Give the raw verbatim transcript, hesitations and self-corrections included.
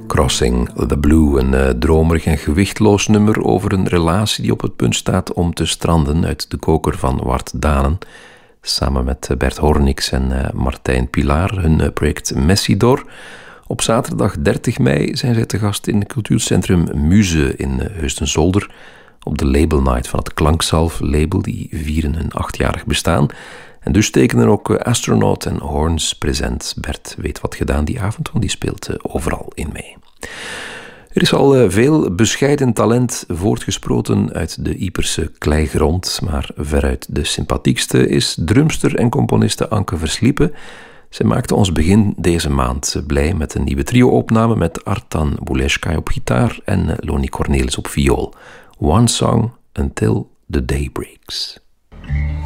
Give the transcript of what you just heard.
Crossing the Blue, een uh, dromerig en gewichtloos nummer over een relatie die op het punt staat om te stranden uit de koker van Wart Danen. Samen met Bert Hornix en uh, Martijn Pilaar, hun uh, project Messidor. Op zaterdag dertig mei zijn zij te gast in het cultuurcentrum Muze in uh, Heusden-Zolder. Op de Label Night van het Klanksalf label, die vieren hun achtjarig bestaan. En dus tekenen ook Astronaut en Horns present. Bert weet wat gedaan die avond, want die speelt uh, overal in mee. Er is al uh, veel bescheiden talent voortgesproten uit de Ieperse kleigrond, maar veruit de sympathiekste is drumster en componiste Anke Versliepen. Zij maakte ons begin deze maand blij met een nieuwe trio-opname met Artan Bouleshkai op gitaar en uh, Loni Cornelis op viool. One Song Until the Day Breaks.